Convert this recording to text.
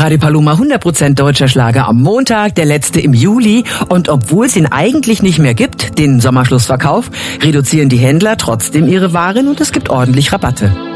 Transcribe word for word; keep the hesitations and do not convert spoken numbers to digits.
Radio Paloma hundert Prozent deutscher Schlager am Montag, der letzte im Juli. Und obwohl es ihn eigentlich nicht mehr gibt, den Sommerschlussverkauf, reduzieren die Händler trotzdem ihre Waren und es gibt ordentlich Rabatte.